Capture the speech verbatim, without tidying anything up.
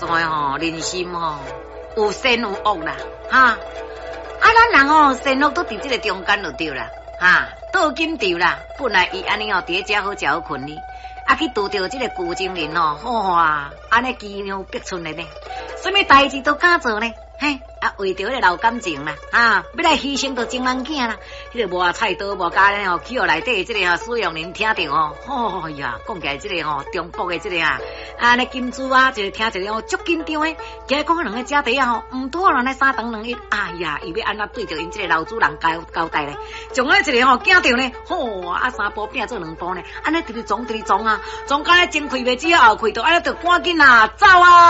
所以吼，人心吼有善有恶啦，哈。啊，咱人吼善恶都伫这个中间就对啦，哈。倒金条啦，本来伊安尼哦，伫遮好食好困呢，啊去拄着这个旧情人哦，哇，安尼鸡牛逼出来呢，什么代志都敢做呢？嘿，啊，为着迄个老感情啦，啊，要来牺牲着情人囝啦，迄、那个无菜刀无家咧吼，去互内底即个哈使用人听着哦，哦呀，讲起来即个吼中国的即个啊，安尼金主啊，就是听一个哦足紧张诶，今日讲两个姐弟啊吼，毋妥人咧三顿两日，哎呀，伊要安怎对着因即个老主人交交代咧？从咧一个吼惊着咧，吼啊三步变做两步呢，安尼直直撞直直撞啊，撞到咧前开袂止后开到，安尼着赶紧啊走啊！